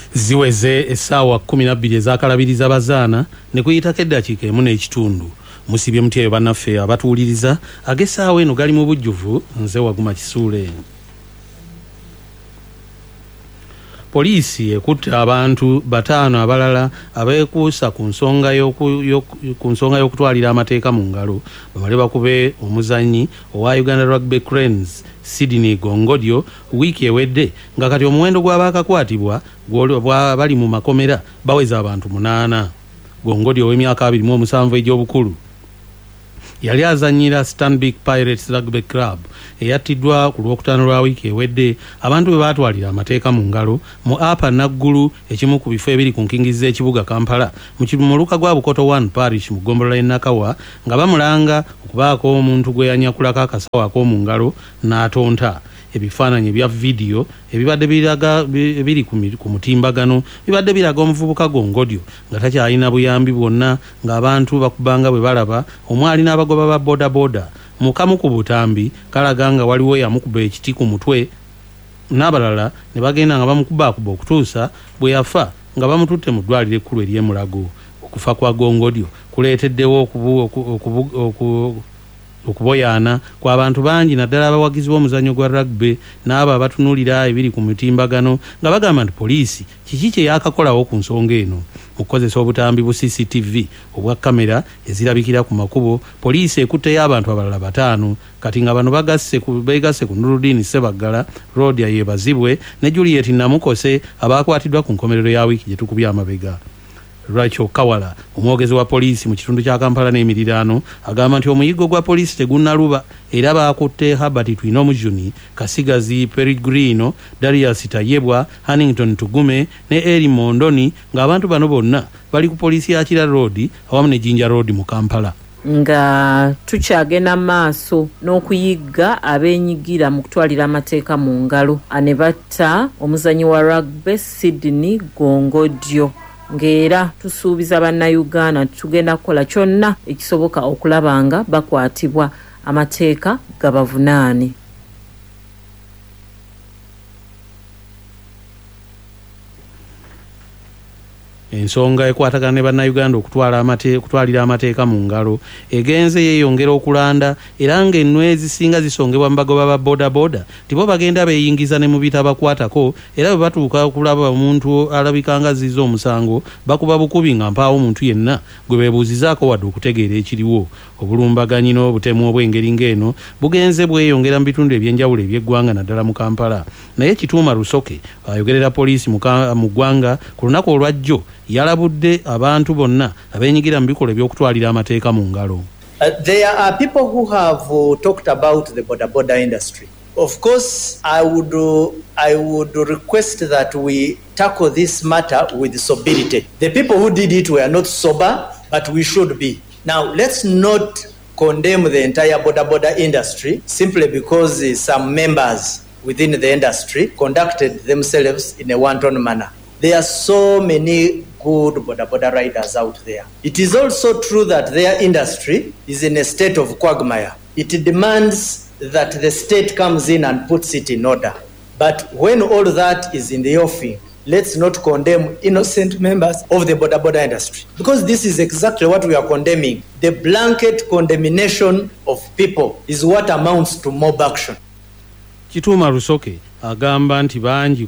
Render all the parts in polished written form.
ziweze essaawa 12 ezakalabiriza bazaana ne kuyitako eddakiika emu n'ekitundu. Musibye mutyeyo bannaffe abatuwuliriza ag'essaawa eno gali mu bujjuvu. Nze Waguma Kisuule. Poliisi ekutte abantu 5 abalala abeekuusa ku nsonga y'okutwalira amateeka mu ngalo bamale bakube omuzannyi owa Uganda Rugby Cranes Sydney Gongodio wiiki ewedde nga kati omuwendo gw'abaakakwatibwa bali mu makomera baweza abantu 8. Gongodio ow'emyaka 27 egy'obukulu yali azanyira Stanbic Pirates Rugby Club eyattiddwa ku Lwokutaano lwa wiiki ewedde abantu bwe baatwalira amateeka mu ngalo mu Apa Naggulu, ekimu ku bifo ebiri ku nkingizi z'ekibuga Kampala mu muluka gwa Bukoto 1 Parish mu ggombolola y'e Nakawa nga bamulanga okubaako omuntu gwe yanyakulako akasawo ak'omu ngalo n'atonta. Ebifaananyi ebya vidiyo ebibadde biri ku mutimbagano bibadde biraga omuvubuka Gongodio nga takyalina buyambi bwonna ng'abantu bakubanga bwe balaba omwali n'abagoba ba bodaboda. Mukamu ku butambi kalaga nga waliwo yamukuba ekiti ku mutwe n'abalala ne bagenda nga bamukubakuba okutuusa bwe yafa nga bamututte mu ddwaliro ekkulu ery'e Mulago. Okufa kwa Gongodio kuleeteddewo okuboyaana kw'abantu bangi naddala abawagizi b'omuzannyo gwa rugby n'abo abatunuulira ebiri ku mutimbagano nga bagamba nti poliisi kiki kye yaakakolawo ku nsonga eno. Mu kukozesa obutambi bu CCTV obwa kamera ezirabikira ku makubo, poliisi ekutteyo abantu abalala 5 kati nga bano beegasse ku Nuruddin Sebaggala, Rhodia Yebazibwe ne Juliet Namukose abaakwatiddwa ku nkomerero ya wiiki gye tukubye amabega. Rachel Kawala omwogezi wa poliisi mu kitundu kya Kampala n'emiriraano agamba nti omuyiggo gwa poliisi tegunnaluba era baakutte Herbert Twinomu Juni, Kasigazi Peregrino, Darius Tayebwa, Hannington Tugume ne Eri Mondoni ng'abantu bano bonna bali ku poliisi ya Kira Road awamu ne Jinja Road mu Kampala. Nga tukyagenda maaso n'okuyigga abeenyigira mu kutwalira amateeka mu ngalo anebatta omuzannyi wa rugby Sydney Gongodio. Ngera tusuubiza bannayuganda tugenda kukola kyonna ekisoboka okulaba nga bakwatibwa amateeka gabavunaane. Ensonga ekwatagana ne bannayuganda okutwalira amateeka mu ngalo egenze yeeyongera okulanda era ng'ennu ezisinga zisongebwa mu bagoba ba bodaboda tibo bagenda beeyingiza ne mu bitabakwatako era bwe batuuka okulaba omuntu alabika nga azizza omusango bakuba bukubi nga mpaawo omuntu yenna gwe beebuuzizaako wadde okutegeera ekiriwo. Obulumbaganyi n'obutemu obw'engeri ng'eno bugenze bweyongera mu bitundu eby'enjawulo eby'eggwanga naddala mu Kampala. Naye Kituuma Rusoke ayogerera poliisi mu ggwanga ku lunaku olwajjo yalabudde abantu bonna abeenyigira mu bikolwa eby'okutwalira amateeka mu ngalo. There are people who have talked about the boda industry. Of course, I would request that we tackle this matter with sobriety. The people who did it were not sober, but we should be. Now, let's not condemn the entire boda industry simply because some members within the industry conducted themselves in a wanton manner. There are so many good boda riders out there. It is also true that their industry is in a state of quagmire. It demands that the state comes in and puts it in order. But when all that is in the offing, let's not condemn innocent members of the boda industry, because this is exactly what we are condemning. The blanket condemnation of people is what amounts to mob action. Kituuma Rusoke agamba nti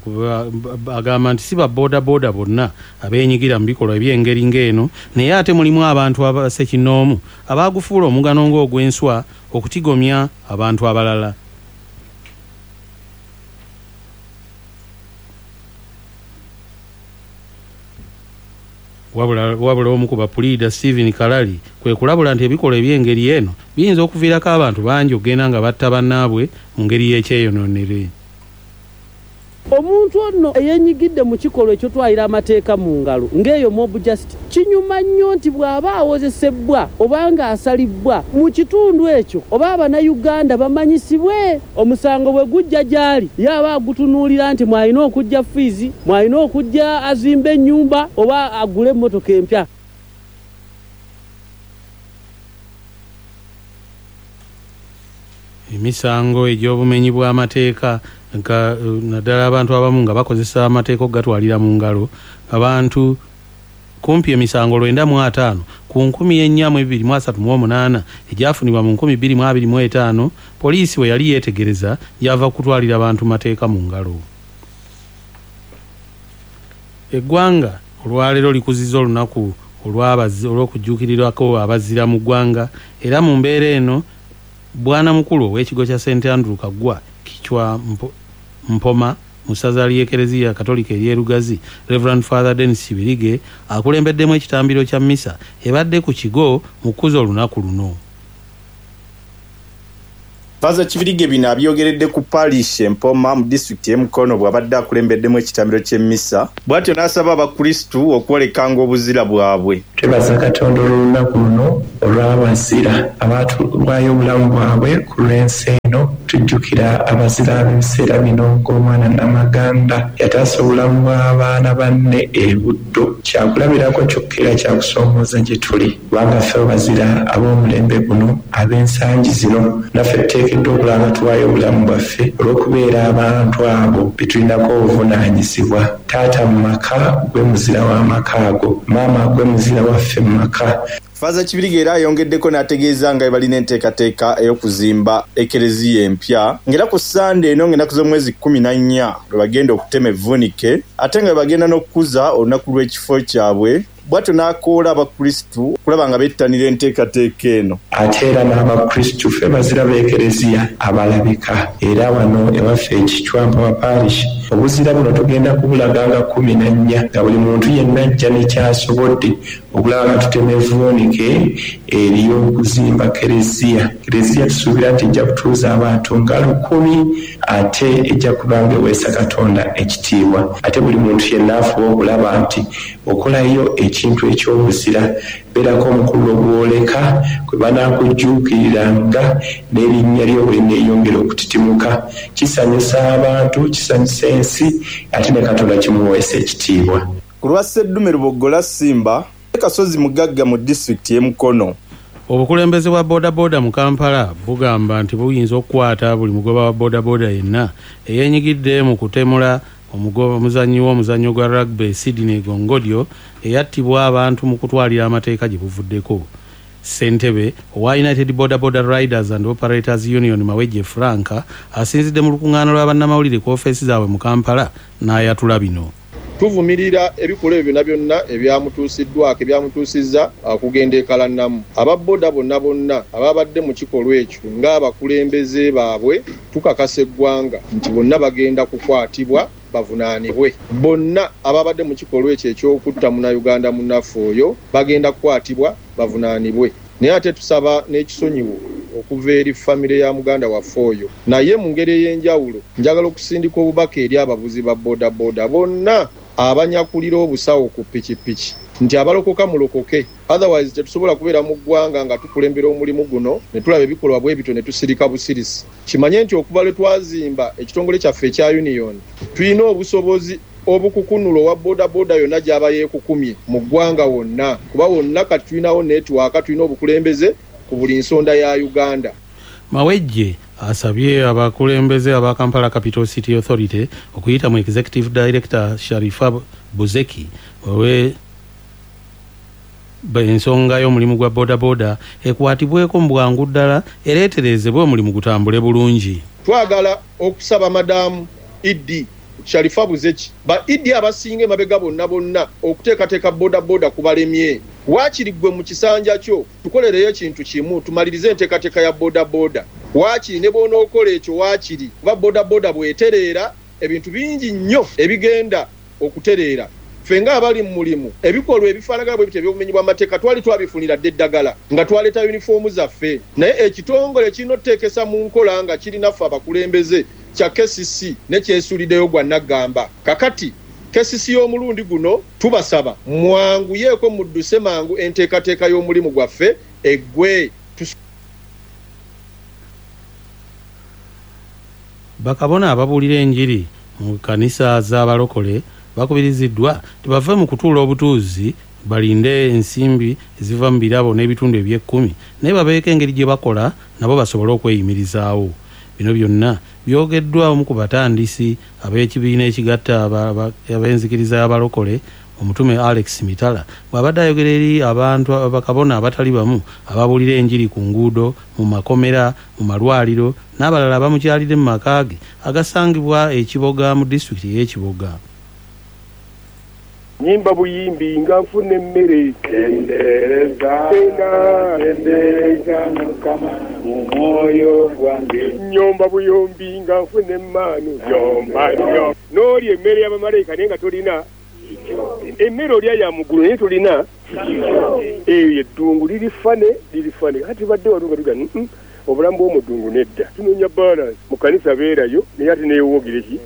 si ba boda bonna abeenyigira mu bikolwa eby'engeri ng'eno naye ate mulimu abantu abasekinoomu abaagufuula omugano ng'ogw'enswa okutigomya abantu abalala. Wabula omu ku bapuliida Stephen Kalali kwe kulabula nti ebikolwa eby'engeri eno biyinza okuviirako abantu bangi okugenda nga batta bannaabwe mu ngeri y'ekyeyonoonere. Omuntu ono eyenyigidde mu kikolwa ekyotwalira amateeka mu ngalo ng'eyo mob justice kinyuma nnyo nti bw'aba awozesebwa oba ng'asalibwa mu kitundu ekyo oba Abannayuganda bamanyisibwe omusango bwe gujja gy'ali yaba agutunuulira nti mwalina okujja fiizi, mwalina okujja azimbe ennyumba oba agule emmotoka empya. Emisango egy'obumenyi bw'amateeka naddala abantu abamu nga bakozesa amateeka okugatwalira mu ngalo. Abantu kumpi emisango 95 ku 1438 egyafunibwa mu 2025 poliisi we yali yeetegereza yava kutwalira abantu mateeka mu ngalo. Eggwanga olwaleero likuzizza olunaku olw'okujjuukirirwako abazira mu ggwanga, era mu mbeera eno bwana mukulu ow'ekigo kya St Andrew Kaggwa Kichwa Mpoma mu ssaza ly'Ekereziya Katolika ery'e Lugazi, Reverend Father Dennis Kibirige akulembeddemu ekitambiro kya mmisa ebadde ku kigo mu kuza olunaku luno. Father Kibirige bino abyogeredde ku parish Mpoma mu district y'Mukono bw'abadde akulembeddemu ekitambiro ky'emmisa, bw'atyo n'asaba abakristu okwolekanga obuzira bwabwe. Twebaza Katonda olunaku luno olw'abazira abaatulwayo obulamu bwabwe ku lw'ensi eno. Tujjukira abazira b'ebiseera bino ng'omwana Namaganda yataasa obulamu bw'abaana banne e Buddo. Kyakulabirako kyokka kyakusoomooza gye tuli, kubanga ffe abazira ab'omulembe guno ab'ensangi zino naffe tuteekeddwa okulaba tuwaayo obulamu bwaffe olw'okubeera abantu abo be tulinako obuvunaanyizibwa. Taata mu maka gwe muzira w'amaka ago, maama gwe muzira waffe mu maka. Father Kibirige era ayongeddeko n'ategeeza nga balina enteekateeka ey'okuzimba ekereziya empya, ng'era ku Sande eno ng'ennaku z'omwezi 14 lwe bagenda okutema evvunike, ate nga bagenda n'okukuza olunaku lw'ekifo kyabwe. Bw'atyo n'akoola abakristu kulaba nga bettanira enteekateeka eno. Ate era n'abakristu ffe bazira b'ekereziya abalabika, era wano ewaffe ekichwa Mpoma parish obuzira buno tugenda kubulaganga 14 nga buli muntu yenna ajja nekyasobodde okulaba nga tutema evvuunike ery'okuzimba kereziya. Kereziya tusuubira nti ejja kutuuza abantu nga 1000 ate ejja kubanga eweesa Katonda ekitiibwa. Ate buli muntu yenna afuba okulaba nti okolayo ekintu eky'obuzira beerako omukulu ogwoleka kwe banaakujjuukiriranga n'erinnya lyo bwe neeyongera okutitimuka. Kisanyusa abantu, kisanyusa ensi, ate ne Katonda kimuweesa ekitiibwa. Ku lwa Sseddume Lubogola Simba, Kasozi mugagga mu disitulikiti y'e Mukono. Obukulembeze bwa bodaboda mu Kampala bugamba nti buyinza okukwata buli mugoba wa bodaboda yenna eyeenyigidde mu kutemula omuzannyi w'omuzannyo gwa rugby Sydney Gongodio eyattibwa abantu mu kutwalira amateeka gye buvuddeko. Ssentebe owa United Bodaboda Riders and Operators Union Mawejje Franka asinzidde mu lukuŋŋaana lwa bannamawulire ku ofeesi zaabwe mu Kampala n'ayatula bino. Tuvumirira ebikolwa byonna byonna ebyamutuusiddwako ebyamutuusizza okugenda ekalannamu. Ababboda bonna ababadde mu kikolwa ekyo ng'abakulembeze baabwe tukakasa eggwanga nti bonna bagenda kukwatibwa bavunaanibwe. Bonna ababadde mu kikolwa ekyo eky'okutta Munnayuganda munnaffe oyo bagenda kukwatibwa bavunaanibwe. Naye ate tusaba n'ekisonyiwo okuva eri famire ya muganda waffe oyo. Naye mu ngeri ey'enjawulo njagala okusindika obubaka eri abavuzi ba bodaboda bonna abanyakulira obusawo ku pikipiki nti abalokoka mulokoke, otherwise tetusobola kubeera mu ggwanga nga tukulembera omulimu guno ne tulaba ebikolwa bwe bityo ne tusirika busirisi. Kimanye nti okuva lwe twazimba ekitongole kyaffe ekya union tulina obusobozi obukukunula owa bodaboda yonna gy'aba yeekukumye mu ggwanga wonna, kuba wonna kati tulinawo netiwaaka, tulina obukulembeze ku buli nsonda ya Uganda. Mawejje asabye abakulembeze aba Kampala Capital City Authority okuyita mu Executive Director Sharifa Buzeki owe ensonga y'omulimu gwa bodaboda ekwatibweko mu bwangu ddala ereeterezebwe omulimu gutambule bulungi. Twagala okusaba Madamu Idi Sharifa Buzeki ba Idi abasinga emabega bonna okuteekateeka bodaboda kubalemye. Waakiri ggwe mu kisanja kyo tukolereyo ekintu kimu tumalirize enteekateeka ya bodaboda. Waakiri ne bw'onookola ekyo waakiri kuba bodaboda bw'etereera ebintu bingi nnyo ebigenda okutereera. Ffe ng'abali mu mulimu ebikolwa ebifaanagana bwe bityo eby'obumenyi bw'amateeka twali twabifunira dde eddagala nga twaleeta yunifoomu zaffe, naye ekitongole kirina otuteekesa mu nkola nga kirinaffe abakulembeze kya KCC ne kyesuuliddeyo gwa Naggamba. Kakati KCC y'omulundi guno tubasaba mwanguyeeko mudduse mangu enteekateeka y'omulimu gwaffe eggwe. Bakabona ababuulira enjiri mu kanisa z'abalokole bakubiriziddwa tebave mu kutuula obutuuzi balinde ensimbi eziva mu birabo n'ebitundu eby'ekkumi naye babeeko engeri gye bakola nabo basobole okweyimirizaawo. Bino byonna byogeddwamu ku batandisi ab'ekibiina ekigatta ab'enzikiriza y'abalokole omutume Alex Mitala bw'abadde ayogera eri abantu bakabona abatali bamu ababuulira enjiri ku nguudo, mu makomera, mu malwaliro n'abalala abamukyalidde mu maka ge agasangibwa ekiboga mu disitulikiti y'ekiboga. Nyimba buyimbi nga nfune emmere kendereza mukama mu mwoyo gwange nyomba buyombi nga nfune emmaanu yomba nnyo n'oli emmere y'abamalayika naye nga tolina emmere olya ya muggulu naye tolina eyo eddungu lirifane kati badde walunga tuga obulamu bw'omuddungu nedda tunoonya balance mu kanisa beerayo naye ate neewogere ki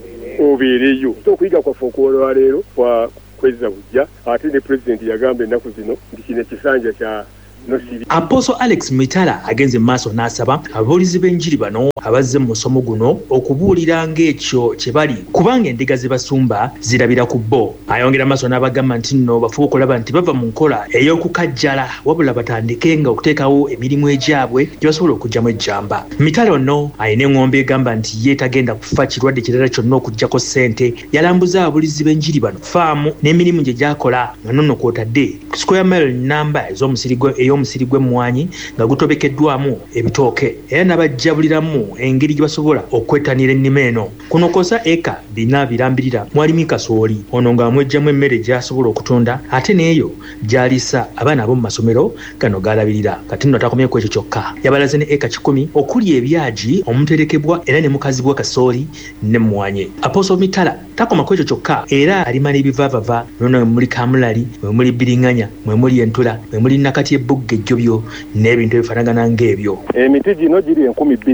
obeereyo okuyiga kwaffe okuwolwa leero kwa kweza bujja ate ne pulezidenti yagamba ennaku zino nti kino ekisanja kya Apostle Alex Mitala agenze maaso n'asaba ababuulizi b'enjiri bano abazze mu musomo guno okubuulira ng'ekyo kye bali kubanga endiga ze basumba zirabira ku bo. Ayongera maaso n'abagamba nti nno bafuba okulaba nti bava mu nkola ey'okukajjala wabula batandikenga okuteekawo emirimu egyabwe gye basobola okugyamu ejjamba. Mitala ono alina eŋŋombe egamba nti ye tagenda kufa kirwadde kirala kyonna okuggyako ssente. Yalambuza ababuulizi b'enjiri bano faamu n'emirimu gye gyakola nga nonno kw'otadde square mile namba ez'omusiri gw'emmwanyi nga gutobekeddwamu ebitooke era n'abajjabuliramu engeri gye basobola okwettanira ennima eno. Kuno kosa eka bina birambirira mwalimu kasooli ono nga amwejjamu emmere gy'asobola okutunda ate n'eyo gy'alisa abaana ab'omu masomero gano g'alabirira. Kati nno takomye ku ekyo kyokka, yabalaze ne eka 10 okuli ebyagi omuterekebwa era ne mukazibwa kasooli n'emmwanyi. Apostle Mitala takoma ku ekyo kyokka era alima n'ebivaavava nono mwe muli kamulali, mwe muli bbiringanya, mwe muli entula, mwe muli nakati ebugga ejjobyo n'ebintu ebifaanagana ng'ebyo. Emiti gino giri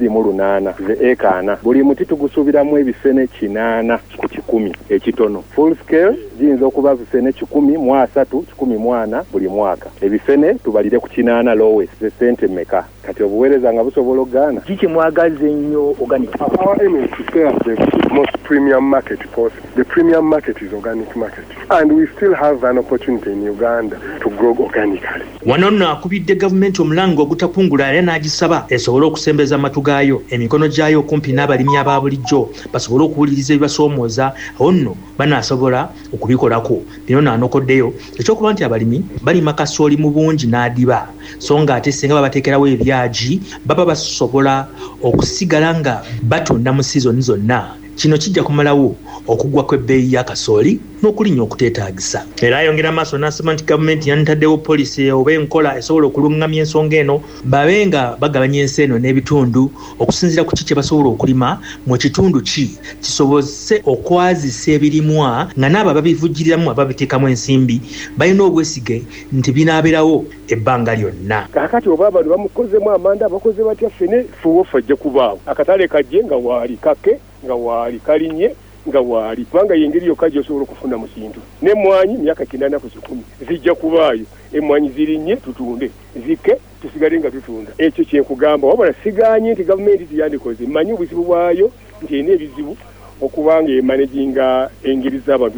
2,800 ze eka 4. Buli muti tugusuubiramu ebifene 8 ku 10 ekitono. Full scale giyinza okuba bifene 1,3 1,4 buli mwaka. Ebifene tubalire ku 8 lowest ze sente meka. Kati obuweereza nga busobola okugaana. Kiki mwagaze nnyo organic? Our aim is to stay at the most premium market possible. The premium market is organic market. And we still have an opportunity in Uganda to grow organically. Wano nno akubidde gavumenti omulango ogutapungula era n'agisaba esobole okusembeza amatu gaayo emikono gyayo okumpi n'abalimi aba bulijjo basobole okuwuliriza ebibasoomooza awo nno banaasobola okubikolako. Bino n'anokoddeyo ekyokuba nti abalimi balima kasooli mu bungi n'adiba so nga ate singa babateekerawo ebyagi baba basobola okusigala nga batunda mu sizoni zonna. Kino kijja kumalawo okugwa kw'ebbeeyi ya kasooli n'okulinnya okuteetaagisa. Era ayongera maaso n'asaba nti gavumenti yantaddewo poliisi oba enkola esobola okuluŋŋamya ensonga eno babe nga bagabanya ensi eno n'ebitundu okusinziira ku ki kye basobola okulima mu kitundu ki kisobose okwazisa ebirimwa nga n'abo ababivujjiriramu ababiteekamu ensimbi balina obwesige nti binaabeerawo ebbanga lyonna. Kaakati oba abantu bamukozemu amanda abakoze batya ffene fuuwo fajja kubaawo akatale kajje nga waali kake nga waali kalinye nga waali kubanga yengeri yokka gy'osobola okufuna mu kintu. N'emmwanyi myaka 8 ku 10 zijja kubaayo. Emmwanyi zirinye tutunde, zike tusigale nga tutunda. Ekyo kyenkugamba wabula sigaanye nti gavumenti tiyandikoze. Mmanyi obuzibu bwayo nti erina ebizibu okubanga emanaginga engeri z'abantu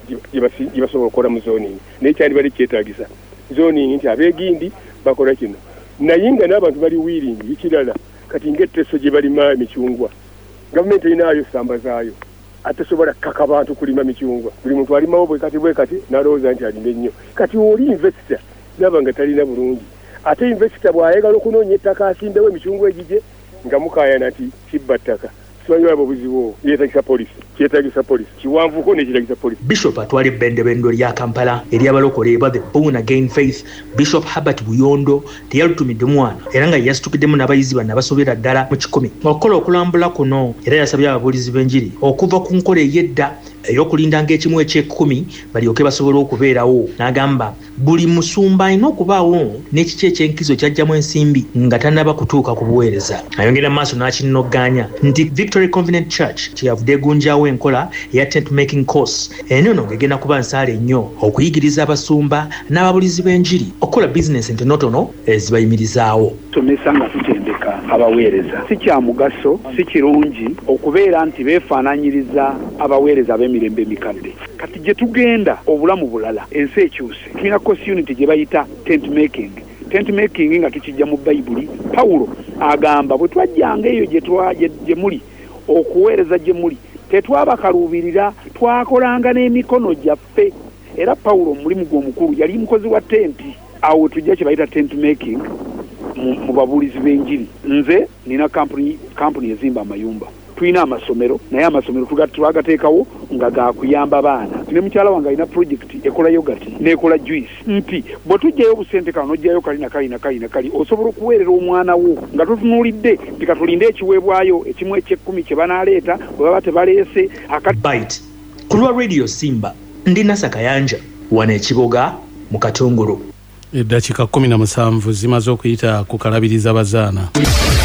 gye basobola okukola mu zoning. Naye kyali bali kyetaagisa zoning nti abeegindi bakola kino. Naye nga n'abantu bali wiiringi bikirala kati ng'etteso gye balima emicungwa. Gavumenti erinayo samba zaayo atesobola kaka bantu kulima micyungwa. Buli muntu alimawo bwe kati n'alowooza nti alina ennyo. Kati oli investor n'aba nga talina bulungi. Ate investor bw'ayagala okunoonya ettaka asimbewo emicyungwa egigye nga mukaayana nti kibba ttaka. Simanyi waba obuzibu yeetagisa polisi. Kiwanvuko n'ekiragisa polisi. Bishop atwala ebbendebendo lya Kampala ery'abalokole eba the Born Again Faith, Bishop Herbert Buyondo teyalutumidde mwana era nga yasitukiddemu n'abayizi bano abasoberera ddala mu 10 okukola okulambula kuno era yasabye ababuulizi b'enjiri okuva ku nkola ey'edda ey'okulindanga ekimu eky'ekumi balyoke basobole okubeerawo. N'agamba buli musumba alina okubaawo n'ekiki eky'enkizo kyajjamu ensimbi nga tannaba kutuuka ku buweereza. Ayongera maaso n'akinnogganya nti Victory Covenant Church kyeyavudde egunjaawo enkola eya tent making course eno ng'egenda kuba nsaale nnyo okuyigiriza abasumba n'ababuulizi b'enjiri okukola bizinesi entonotono ezibayimirizaawo. Tusomesa nga tutendeka abaweereza si kya mugaso si kirungi okubeera nti beefaananyiriza abaweereza ab'emirembe emikadde. Kati gye tugenda obulamu bulala ensi ekyuse tulina community gye bayita tent making nga tukijja mu Bayibuli. Pawulo agamba bwe twajjanga eyo gye muli okuweereza gye muli tetwabakaluubirira, twakolanga n'emikono gyaffe. Era Pawulo mulimu gwe omukulu yali mukozi wa tenti, awo tujja kye bayita tent making mu babuulizi b'enjiri. Nze nina kampuni ezimba amayumba, tulina amasomero, naye amasomero twagateekawo nga gakuyamba baana. Ne mukyala wange alina project ekola yogurt n'ekola juice, nti bwe tujjayo obusente kano n'ojjayo kali osobola okuweerera omwana wo nga tutunuulidde nti katulinde ekiweebwayo ekimu eky'ekkumi kye banaaleeta bwe baba tebaleese Bite ku lwa Radio Simba ndi Nasa Kayanja wane Kiboga mu Katungulu. Eddakiika 17 zimaze okuyita ku kalabiriza bazaana.